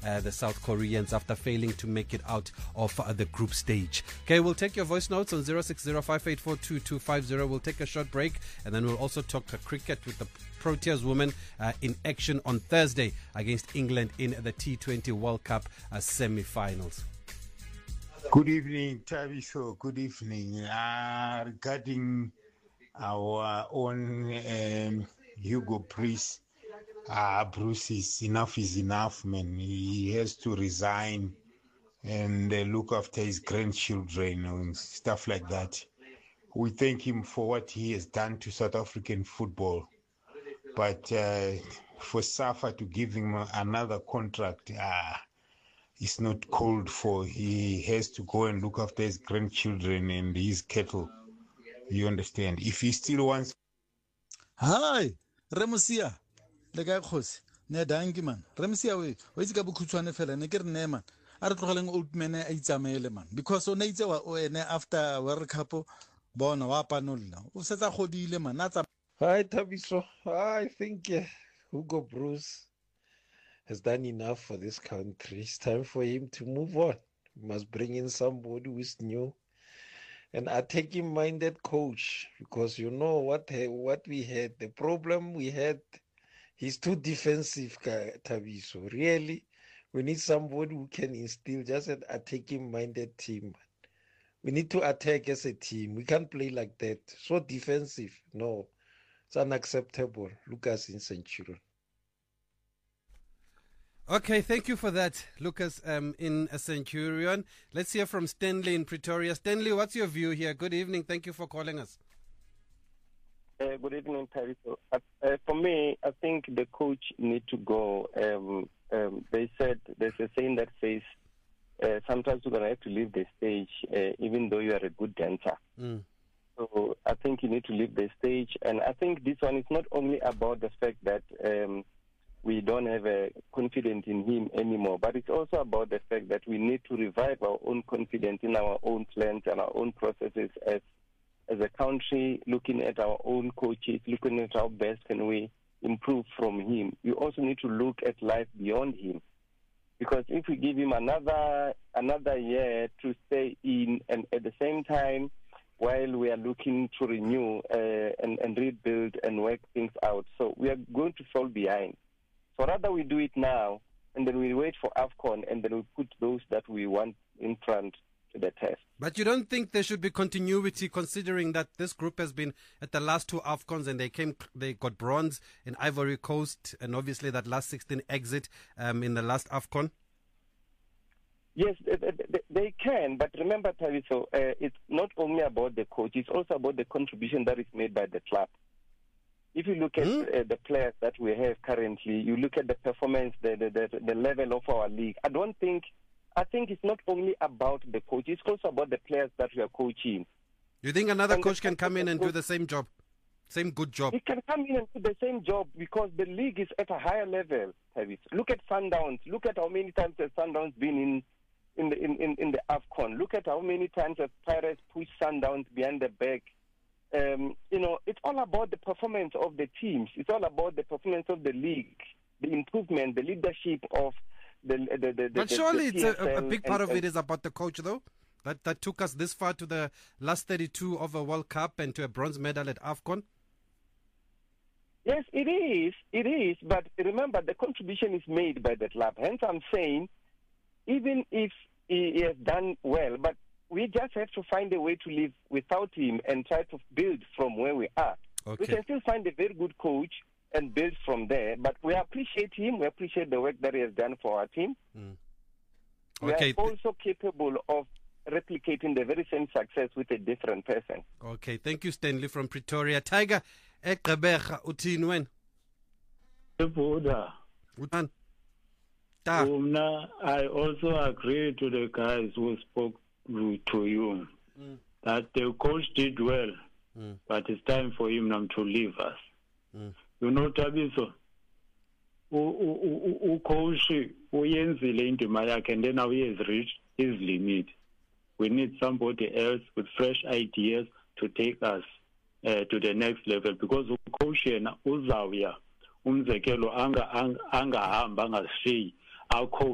the South Koreans after failing to make it out of the group stage. Okay, we'll take your voice notes on 0605842250. We'll take a short break, and then we'll also talk cricket with the Proteas women in action on Thursday against England in the T20 World Cup semi-finals. Good evening, Tabiso. Good evening. Regarding our own Hugo Bruce is enough, man. He has to resign and look after his grandchildren and stuff like that. We thank him for what he has done to South African football. But for SAFA to give him another contract, it's not called for. He has to go and look after his grandchildren and his cattle. You understand? If he still wants... Hi, Remusia. Le guy khosi. Ne dangi man. Remusia we itse ka bokhutswane fela ne ke re ne man. A re tlogeleng old man a itsamele man. Because o ne itse wa o ene after World Cup bona wa panolla. O setsa godile man. Hi Tabiso. I think Hugo Bruce has done enough for this country. It's time for him to move on. We must bring in somebody who is new, an attacking-minded coach, because you know what we had. The problem we had, he's too defensive, Tabiso. Really, we need somebody who can instill just an attacking-minded team. We need to attack as a team. We can't play like that. So defensive, no. It's unacceptable. Lucas in Centurion. Okay, thank you for that, Lucas in a Centurion. Let's hear from Stanley in Pretoria. Stanley, what's your view here? Good evening. Thank you for calling us. Good evening, Terry. For me, I think the coach need to go. They said there's a saying that says sometimes you're going to have to leave the stage even though you are a good dancer. So I think you need to leave the stage. And I think this one is not only about the fact that we don't have a confidence in him anymore, but it's also about the fact that we need to revive our own confidence in our own plans and our own processes as a country, looking at our own coaches, looking at how best can we improve from him. We also need to look at life beyond him. Because if we give him another year to stay in, and at the same time, while we are looking to renew and rebuild and work things out, so we are going to fall behind. So rather we do it now, and then we wait for AFCON, and then we put those that we want in front to the test. But you don't think there should be continuity, considering that this group has been at the last two AFCONs and they got bronze in Ivory Coast, and obviously that last 16 exit in the last AFCON? Yes, they can, but remember, Taviso, it's not only about the coach, it's also about the contribution that is made by the club. If you look at the players that we have currently, you look at the performance, the level of our league, I think it's not only about the coach, it's also about the players that we are coaching. You think another coach can come in and do the same job? Same good job? He can come in and do the same job because the league is at a higher level, Tavis. Look at Sundowns. Look at how many times has Sundowns been in the AFCON. Look at how many times have Pirates pushed Sundowns behind the back. It's all about the performance of the teams. It's all about the performance of the league, the improvement, the leadership of the But surely the it's a big part of it is about the coach, though, that took us this far to the last 32 of a World Cup and to a bronze medal at AFCON. Yes, it is. It is. But remember, the contribution is made by the club. Hence, I'm saying, even if he has done well, but we just have to find a way to live without him and try to build from where we are. Okay. We can still find a very good coach and build from there, but we appreciate him. We appreciate the work that he has done for our team. Okay. We are also capable of replicating the very same success with a different person. Okay, thank you, Stanley from Pretoria. Tiger, Gqeberha uthini wena? Uthani? I also agree to the guys who spoke to you that the coach did well, but it's time for him now to leave us. You know, Tabiso, coach uyenzile indima yakhe, and then now he has reached his limit. We need somebody else with fresh ideas to take us to the next level, because coach yena uzawuya umzekelo angahamba angashiyi